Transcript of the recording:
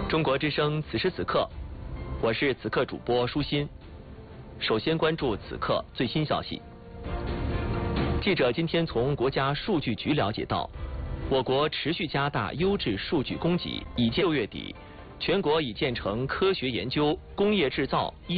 中国之声此时此刻，我是此刻主播舒心。首先关注此刻最新消息。记者今天从国家数据局了解到，我国持续加大优质数据供给，已见6月底，全国已建成科学研究、工业制造、